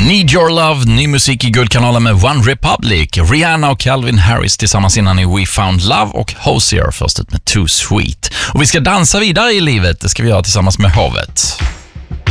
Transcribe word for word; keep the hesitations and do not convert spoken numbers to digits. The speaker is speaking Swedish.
Need Your Love, ny musik i Guldkanalen med One Republic. Rihanna och Calvin Harris tillsammans innan i We Found Love och Hosier först ut med Too Sweet. Och vi ska dansa vidare i livet, det ska vi göra tillsammans med havet.